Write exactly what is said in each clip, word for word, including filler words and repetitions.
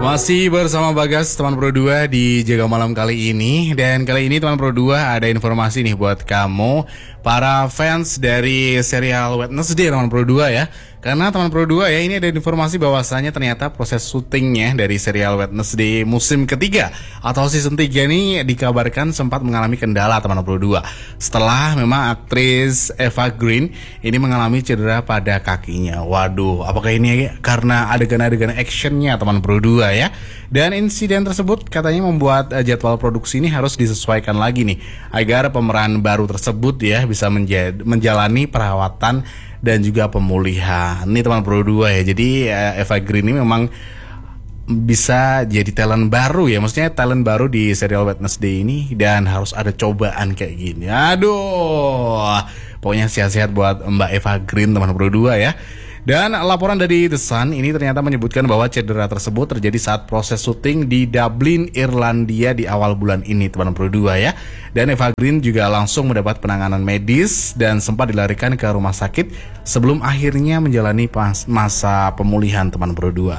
Masih bersama Bagas teman Pro dua di Jaga Malam kali ini. Dan kali ini teman Pro dua ada informasi nih buat kamu para fans dari serial Wednesday teman Pro dua ya. Karena teman Pro dua ya, ini ada informasi bahwasanya ternyata proses syutingnya dari serial Wednesday musim ketiga atau season tiga ini dikabarkan sempat mengalami kendala teman Pro dua. Setelah memang aktris Eva Green ini mengalami cedera pada kakinya. Waduh, apakah ini karena adegan-adegan actionnya teman Pro dua ya? Dan insiden tersebut katanya membuat uh, jadwal produksi ini harus disesuaikan lagi nih, agar pemeran baru tersebut ya bisa menjad- menjalani perawatan dan juga pemulihan. Ini teman Pro dua ya. Jadi uh, Eva Green ini memang bisa jadi talent baru ya. Maksudnya talent baru di serial Wednesday ini, dan harus ada cobaan kayak gini. Aduh. Pokoknya sehat-sehat buat Mbak Eva Green teman Pro dua ya. Dan laporan dari The Sun ini ternyata menyebutkan bahwa cedera tersebut terjadi saat proses syuting di Dublin, Irlandia di awal bulan ini teman Pro dua ya. Dan Eva Green juga langsung mendapat penanganan medis dan sempat dilarikan ke rumah sakit sebelum akhirnya menjalani masa pemulihan teman Pro dua.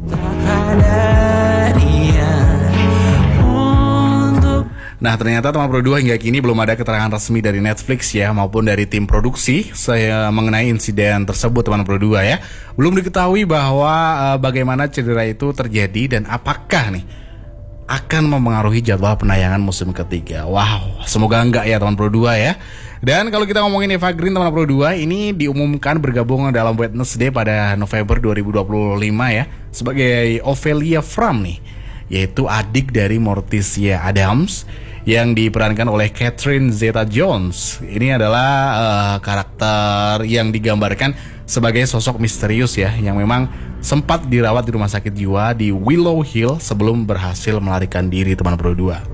Nah, ternyata teman Pro dua hingga kini belum ada keterangan resmi dari Netflix ya maupun dari tim produksi saya mengenai insiden tersebut teman Pro dua ya. Belum diketahui bahwa uh, bagaimana cedera itu terjadi dan apakah nih akan mempengaruhi jadwal penayangan musim ketiga. Wow, semoga enggak ya teman Pro dua ya. Dan kalau kita ngomongin Eva Green teman Pro dua, ini diumumkan bergabung dalam Wednesday pada November dua ribu dua puluh lima ya sebagai Ophelia Fram nih, yaitu adik dari Morticia Addams yang diperankan oleh Catherine Zeta-Jones. Ini adalah uh, karakter yang digambarkan sebagai sosok misterius ya, yang memang sempat dirawat di rumah sakit jiwa di Willow Hill sebelum berhasil melarikan diri teman Pro dua.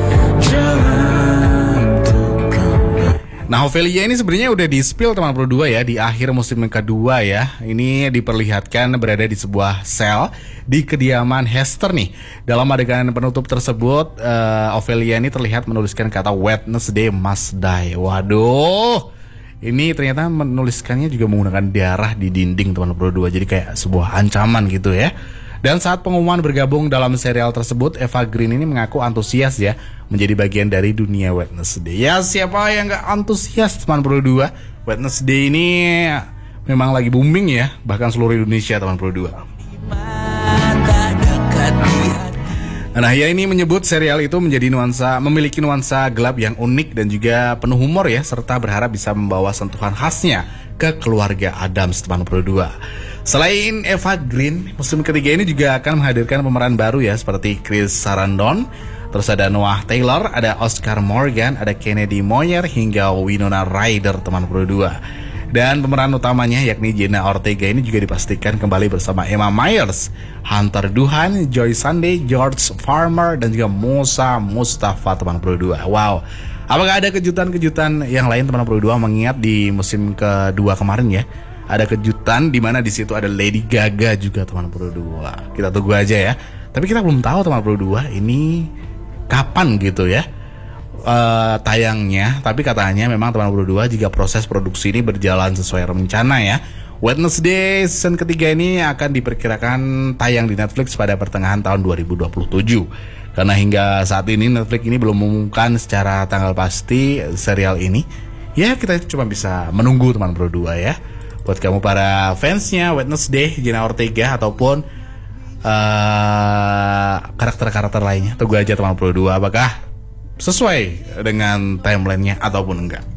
Nah, Ophelia ini sebenarnya udah di-spill teman Pro dua ya di akhir musim kedua ya. Ini diperlihatkan berada di sebuah sel di kediaman Hester nih. Dalam adegan penutup tersebut, uh, Ophelia ini terlihat menuliskan kata Wednesday must die. Waduh, ini ternyata menuliskannya juga menggunakan darah di dinding teman Pro dua. Jadi kayak sebuah ancaman gitu ya. Dan saat pengumuman bergabung dalam serial tersebut, Eva Green ini mengaku antusias ya menjadi bagian dari dunia Wednesday. Ya, siapa yang gak antusias teman Pro dua? Wednesday ini memang lagi booming ya, bahkan seluruh Indonesia teman Pro dua. Nah, ya ini menyebut serial itu menjadi nuansa memiliki nuansa gelap yang unik dan juga penuh humor ya, serta berharap bisa membawa sentuhan khasnya ke keluarga Addams teman Pro dua. Selain Eva Green, musim ketiga ini juga akan menghadirkan pemeran baru ya, seperti Chris Sarandon, terus ada Noah Taylor, ada Oscar Morgan, ada Kennedy Moyer, hingga Winona Ryder teman Pro dua. Dan pemeran utamanya yakni Jenna Ortega ini juga dipastikan kembali bersama Emma Myers, Hunter Duhan, Joy Sunday, George Farmer, dan juga Musa Mustafa teman Pro dua. Wow, apakah ada kejutan-kejutan yang lain teman Pro dua, mengingat di musim kedua kemarin ya ada kejutan di mana di situ ada Lady Gaga juga teman Pro dua. Kita tunggu aja ya. Tapi kita belum tahu teman Pro dua ini kapan gitu ya uh, tayangnya. Tapi katanya memang teman Pro dua jika proses produksi ini berjalan sesuai rencana ya, Wednesday season ketiga ini akan diperkirakan tayang di Netflix pada pertengahan tahun dua ribu dua puluh tujuh. Karena hingga saat ini Netflix ini belum mengumumkan secara tanggal pasti serial ini. Ya, kita cuma bisa menunggu teman Pro dua ya. Buat kamu para fansnya Wednesday, Jenna Ortega ataupun uh, karakter-karakter lainnya, tunggu aja teman Pro dua apakah sesuai dengan timelinenya ataupun enggak.